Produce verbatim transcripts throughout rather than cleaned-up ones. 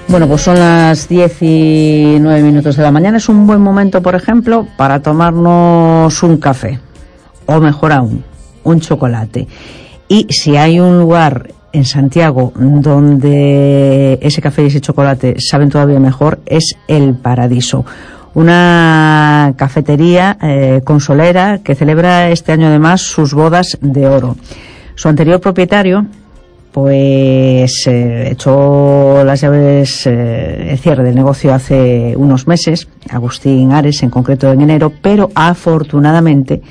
Bueno, pues son las diez y nueve minutos de la mañana. Es un buen momento, por ejemplo, para tomarnos un café, o mejor aún, un chocolate. Y si hay un lugar en Santiago donde ese café y ese chocolate saben todavía mejor, es El Paradiso, una cafetería eh, consolera que celebra este año además sus bodas de oro. Su anterior propietario pues eh, echó las llaves, eh, el cierre del negocio hace unos meses, Agustín Ares, en concreto en enero, pero afortunadamente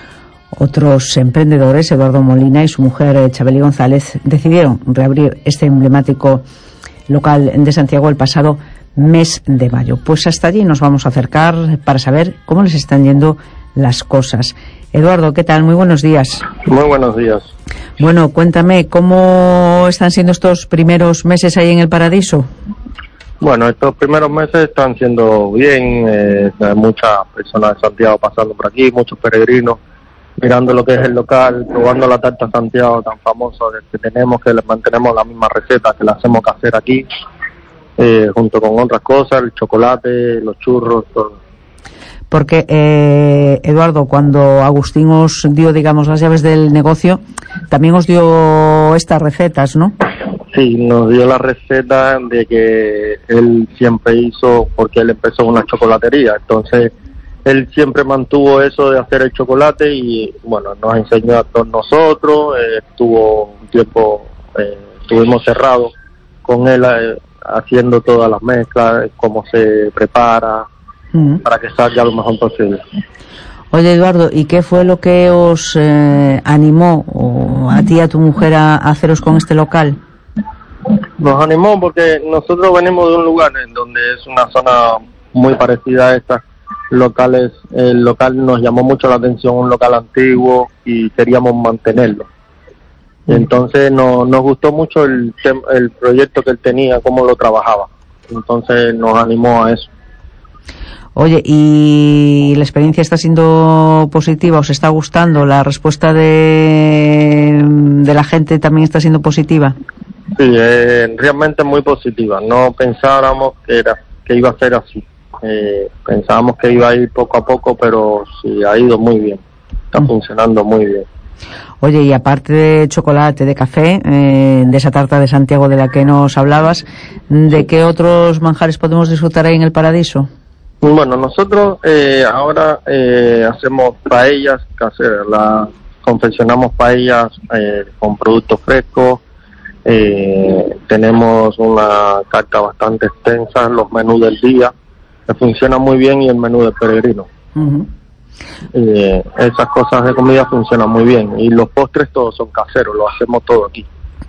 otros emprendedores, Eduardo Molina y su mujer Chabeli González, decidieron reabrir este emblemático local de Santiago el pasado mes de mayo. Pues hasta allí nos vamos a acercar para saber cómo les están yendo las cosas. Eduardo, ¿qué tal? Muy buenos días. Muy buenos días. Bueno, cuéntame, ¿cómo están siendo estos primeros meses ahí en El Paradiso? Bueno, estos primeros meses están siendo bien, eh, hay muchas personas de Santiago pasando por aquí, muchos peregrinos, mirando lo que es el local, probando la tarta Santiago tan famosa que tenemos, que mantenemos la misma receta, que la hacemos casera aquí, eh, junto con otras cosas, el chocolate, los churros, todo. Porque, eh, Eduardo, cuando Agustín os dio, digamos, las llaves del negocio, también os dio estas recetas, ¿no? Sí, nos dio la receta de que él siempre hizo, porque él empezó una chocolatería, entonces él siempre mantuvo eso de hacer el chocolate y, bueno, nos enseñó a todos nosotros, eh, estuvo un tiempo, eh, estuvimos cerrados con él eh, haciendo todas las mezclas, cómo se prepara, uh-huh, para que salga lo mejor posible. Oye, Eduardo, ¿y qué fue lo que os eh, animó o a ti y a tu mujer a, a haceros con este local? Nos animó porque nosotros venimos de un lugar en donde es una zona muy parecida a esta locales, el local nos llamó mucho la atención, un local antiguo y queríamos mantenerlo. Entonces no, nos gustó mucho el, el proyecto que él tenía, cómo lo trabajaba. Entonces nos animó a eso. Oye, ¿y la experiencia está siendo positiva? ¿Os está gustando? ¿La respuesta de, de la gente también está siendo positiva? Sí, eh, realmente muy positiva. No pensábamos que, era, que iba a ser así. Eh, pensábamos que iba a ir poco a poco, pero sí, ha ido muy bien. Está mm. funcionando muy bien. Oye, y aparte de chocolate, de café, eh, de esa tarta de Santiago de la que nos hablabas, ¿de qué otros manjares podemos disfrutar ahí en El Paradiso? Bueno, nosotros eh, ahora eh, hacemos paellas caseras, la, confeccionamos paellas eh, con productos frescos, eh, tenemos una carta bastante extensa, los menús del día, que funciona muy bien, y el menú del peregrino. Uh-huh. Eh, esas cosas de comida funcionan muy bien, y los postres todos son caseros, lo hacemos todo aquí.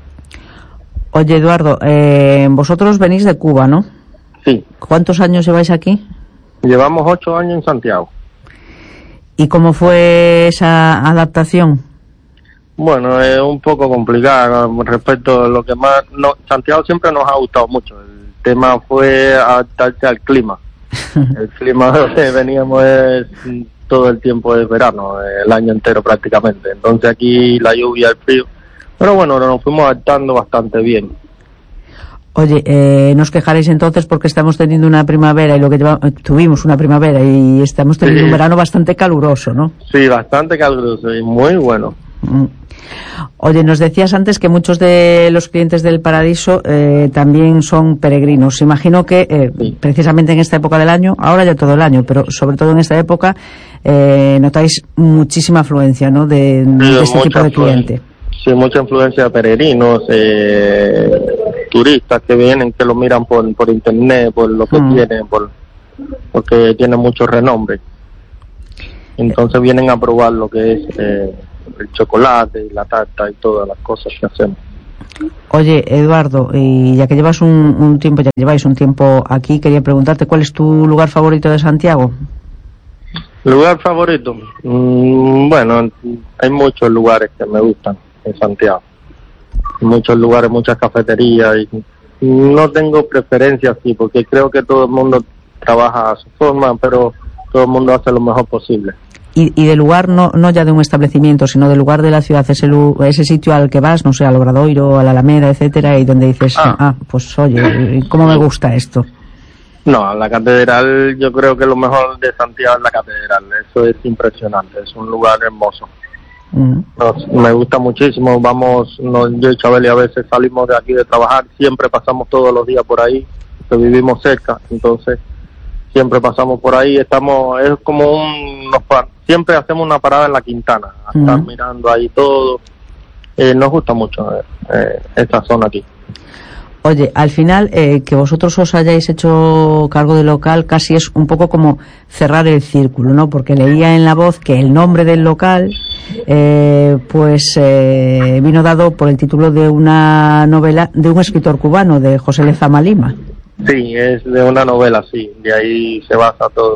Oye, Eduardo, eh, vosotros venís de Cuba, ¿no? Sí. ¿Cuántos años lleváis aquí? Llevamos ocho años en Santiago. ¿Y cómo fue esa adaptación? Bueno, es un poco complicado respecto a lo que más... No, Santiago siempre nos ha gustado mucho. El tema fue adaptarse al clima. El clima donde veníamos es todo el tiempo de verano, el año entero prácticamente. Entonces aquí la lluvia, el frío. Pero bueno, nos fuimos adaptando bastante bien. Oye, eh, no os quejaréis entonces porque estamos teniendo una primavera y lo que lleva, tuvimos una primavera y estamos teniendo sí. un verano bastante caluroso, ¿no? Sí, bastante caluroso y muy bueno. Mm. Oye, nos decías antes que muchos de los clientes del Paradiso eh, también son peregrinos. Imagino que eh, sí. precisamente en esta época del año, ahora ya todo el año, pero sobre todo en esta época, eh, notáis muchísima afluencia, ¿no? De, sí, de este tipo de cliente. Sí, mucha influencia de peregrinos, eh, turistas que vienen, que lo miran por por internet, por lo que mm. tienen, por porque tienen mucho renombre. Entonces vienen a probar lo que es eh, el chocolate y la tarta y todas las cosas que hacemos. Oye, Eduardo, y ya que llevas un, un tiempo, ya que lleváis un tiempo aquí, quería preguntarte cuál es tu lugar favorito de Santiago. ¿Lugar favorito? Mm, bueno, hay muchos lugares que me gustan en Santiago. Muchos lugares, muchas cafeterías, y no tengo preferencia así, porque creo que todo el mundo trabaja a su forma, pero todo el mundo hace lo mejor posible. Y, y del lugar, no no ya de un establecimiento, sino del lugar de la ciudad, ese, ese sitio al que vas, no sé, al Obradoiro, a la Alameda, etcétera, y donde dices, ah, ah pues oye, ¿cómo me gusta esto? No, la catedral, yo creo que lo mejor de Santiago es la catedral, eso es impresionante, es un lugar hermoso. Mm. Nos, me gusta muchísimo, vamos, no, yo y Chabeli a veces salimos de aquí de trabajar, siempre pasamos todos los días por ahí, que vivimos cerca, entonces siempre pasamos por ahí, estamos, es como un, nos, siempre hacemos una parada en la Quintana, a estar mm. mirando ahí todo, eh, nos gusta mucho eh, eh, esta zona aquí. Oye, al final, eh, que vosotros os hayáis hecho cargo del local casi es un poco como cerrar el círculo, ¿no? Porque leía en La Voz que el nombre del local, eh, pues, eh, vino dado por el título de una novela de un escritor cubano, de José Lezama Lima. Sí, es de una novela, sí, de ahí se basa todo.